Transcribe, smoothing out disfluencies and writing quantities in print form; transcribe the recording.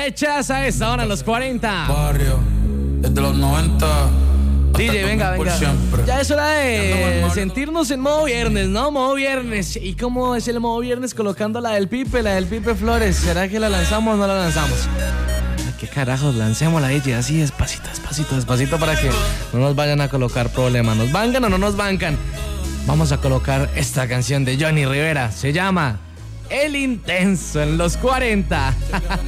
fechas a esta hora en los 40. Barrio, desde los 90. DJ, venga. Siempre. Ya es hora de sentirnos en modo viernes, ¿no? Modo viernes. ¿Y cómo es el modo viernes? Colocando la del Pipe Flores. ¿Será que la lanzamos o no la lanzamos? Ay, qué carajos, lancémosla, DJ, así despacito para que no nos vayan a colocar problemas. ¿Nos bancan o no nos bancan? Vamos a colocar esta canción de Johnny Rivera. Se llama El Intenso en los 40.